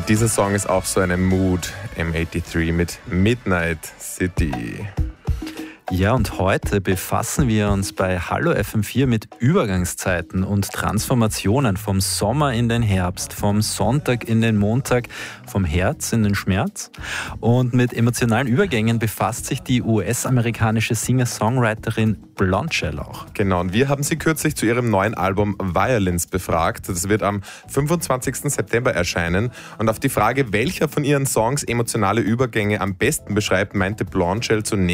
Und dieser Song ist auch so eine Mood, M83 mit Midnight City. Ja, und heute befassen wir uns bei Hallo FM4 mit Übergangszeiten und Transformationen vom Sommer in den Herbst, vom Sonntag in den Montag, vom Herz in den Schmerz. Und mit emotionalen Übergängen befasst sich die US-amerikanische Singer-Songwriterin Blondshell auch. Genau, und wir haben sie kürzlich zu ihrem neuen Album Violins befragt. Das wird am 25. September erscheinen. Und auf die Frage, welcher von ihren Songs emotionale Übergänge am besten beschreibt, meinte Blondshell zunächst,